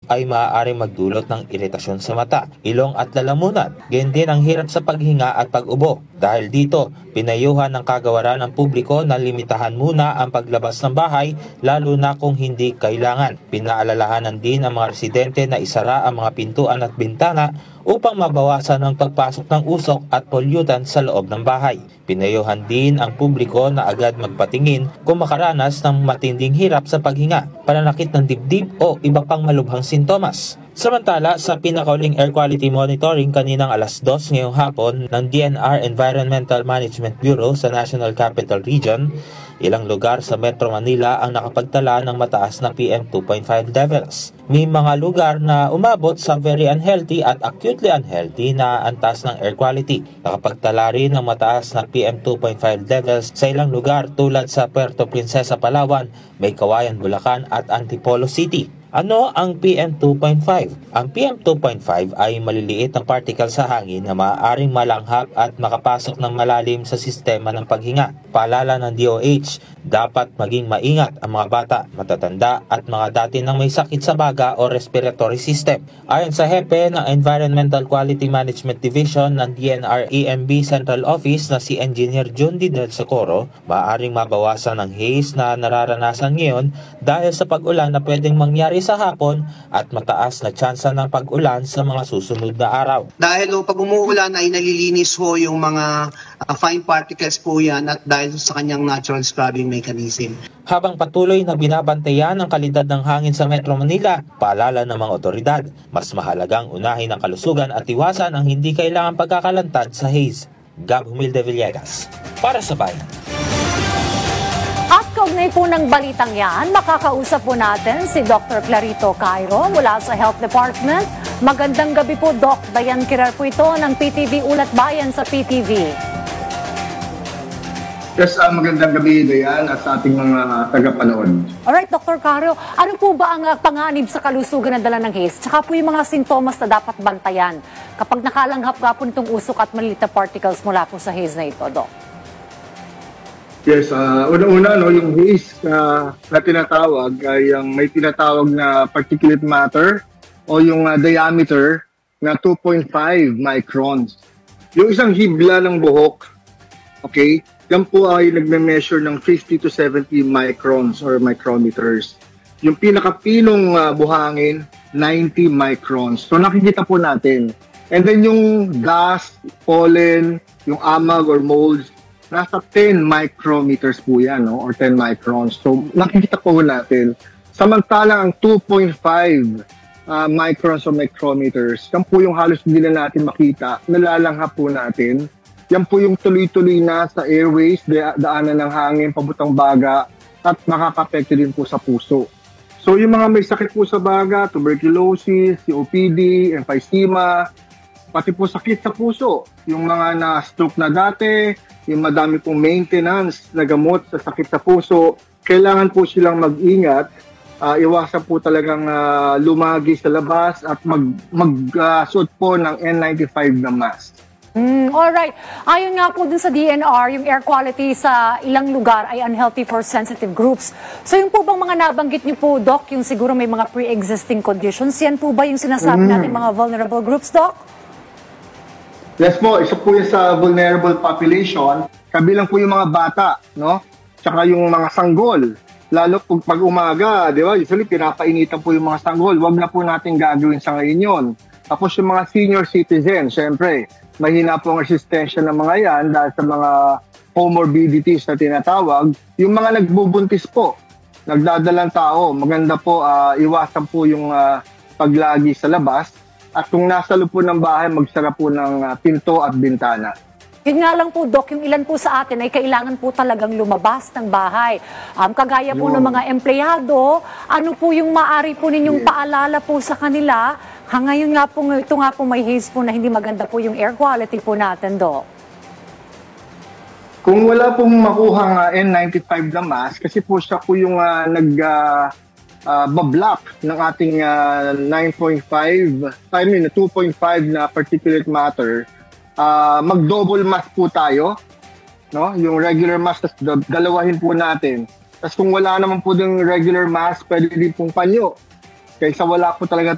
ay maaaring magdulot ng iritasyon sa mata, ilong at lalamunan. Ganyan din ang hirap sa paghinga at pag-ubo. Dahil dito, pinayuhan ng kagawaran ng publiko na limitahan muna ang paglabas ng bahay lalo na kung hindi kailangan. Pinaalalahanan din ang mga residente na isara ang mga pintuan at bintana upang mabawasan ang pagpasok ng usok at pollutant sa loob ng bahay. Pinayuhan din ang publiko na agad magpatingin kung makaranas ng matinding hirap sa paghinga, pananakit ng dibdib o iba pang malubhang sintomas. Samantala, sa pinakauling air quality monitoring kaninang alas 2 ngayong hapon ng DNR Environmental Management Bureau sa National Capital Region, ilang lugar sa Metro Manila ang nakapagtala ng mataas na PM2.5 levels. May mga lugar na umabot sa very unhealthy at acutely unhealthy na antas ng air quality. Nakapagtala rin ng mataas na PM2.5 levels sa ilang lugar tulad sa Puerto Princesa, Palawan, May Kawayan, Bulacan at Antipolo City. Ano ang PM2.5? Ang PM2.5 ay maliliit na particle sa hangin na maaaring malanghap at makapasok ng malalim sa sistema ng paghinga. Paalala ng DOH, dapat maging maingat ang mga bata, matatanda at mga dati nang may sakit sa baga o respiratory system. Ayon sa hepe ng Environmental Quality Management Division ng DNR EMB Central Office na si Engineer Jundi Del Socorro, maaaring mabawasan ang haze na nararanasan ngayon dahil sa pag-ulan na pwedeng mangyari sa hapon at mataas na tsansa ng pag-ulan sa mga susunod na araw. Dahil pag umuulan ay nalilinis ho yung mga fine particles po yan at dahil sa kanyang natural scrubbing mechanism. Habang patuloy na binabantayan ang kalidad ng hangin sa Metro Manila, paalala ng mga otoridad, mas mahalagang unahin ang kalusugan at iwasan ang hindi kailangang pagkakalantad sa haze. Gab Humilde Villegas, para sa Bayan. At kaugnay po ng balitang yan, makakausap po natin si Dr. Clarito Cairo mula sa Health Department. Magandang gabi po, Doc. Dayan Kirar po ito ng PTV Ulat Bayan sa PTV. Yes, magandang gabi, Dayan, at sa ating mga tagapanood. Alright, Dr. Cairo, ano po ba ang panganib sa kalusugan na dala ng haze? Tsaka po yung mga sintomas na dapat bantayan kapag nakalanghap nga po nitong usok at maliliit na particles mula po sa haze na ito, Doc? Yes, una-una, yung haze na tinatawag ay may tinatawag na particulate matter o yung diameter na 2.5 microns. Yung isang hibla ng buhok, okay, yan po ay nagme-measure ng 50 to 70 microns or micrometers. Yung pinakapinong buhangin, 90 microns. So nakikita po natin. And then yung dust, pollen, yung amag or molds, nasa 10 micrometers po yan, no? Or 10 microns. So, nakikita po natin. Samantalang ang 2.5 microns o micrometers, yan po yung halos hindi na natin makita, nalalanghap po natin. Yan po yung tuloy-tuloy na sa airways, daanan ng hangin, pabutang baga, at makakapekto din po sa puso. So, yung mga may sakit po sa baga, tuberculosis, COPD, emphysema, pati po sakit sa puso, yung mga na-stroke na dati, yung madami pong maintenance na gamot sa sakit sa puso, kailangan po silang mag-ingat, iwasan po talagang lumagi sa labas at mag-suot po ng N95 na mask. Alright. Ayon nga po dun sa DNR, yung air quality sa ilang lugar ay unhealthy for sensitive groups. So yung po bang mga nabanggit niyo po, Doc, yung siguro may mga pre-existing conditions, yan po ba yung sinasabi natin mga vulnerable groups, Doc? Yes po, isa po yung sa vulnerable population, kabilang po yung mga bata, no? Tsaka yung mga sanggol. Lalo pag umaga, di ba? Usually pinapainitan po yung mga sanggol. Huwag na po natin gagawin sa ngayon yun. Tapos yung mga senior citizen, syempre, mahina po ang resistensya ng mga yan dahil sa mga comorbidities na tinatawag. Yung mga nagbubuntis po, nagdadalang tao, maganda po iwasan po yung paglagi sa labas. At kung nasa loob po ng bahay, magsara po ng pinto at bintana. Yun nga lang po, Doc, yung ilan po sa atin ay kailangan po talagang lumabas ng bahay. Kagaya po ng mga empleyado, ano po yung maaari po ninyong paalala po sa kanila? Ngayon nga po, ito nga po may haze po na hindi maganda po yung air quality po natin, Doc. Kung wala pong makuhang N95 na mask, kasi po siya po yung bablock ng ating 2.5 na particulate matter, mag-double mask po tayo, no? Yung regular mask, dalawahin po natin. Tapos kung wala naman po yung regular mask, pwede din pong panyo. Kaysa wala po talaga